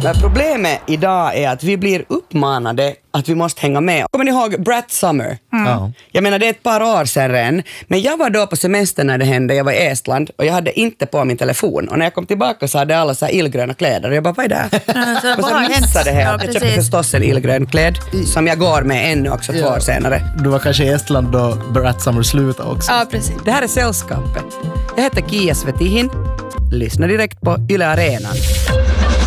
Men problemet idag är att vi blir uppmanade att vi måste hänga med. Kommer ni ihåg Brat Summer? Ja. Jag menar, det är ett par år sedan redan. Men jag var då på semester när det hände. Jag var i Estland och jag hade inte på min telefon. Och när jag kom tillbaka så hade alla så här illgröna kläder. Och jag bara, vad är det? Och så missade det här. Jag köpte förstås en illgrön kläd som jag går med ännu också 2 år senare. Du var kanske i Estland då Brat Summer slutade också. Ja, precis. Det här är Sällskapet. Jag heter Kia Svetihin. Lyssna direkt på Yle Arenan.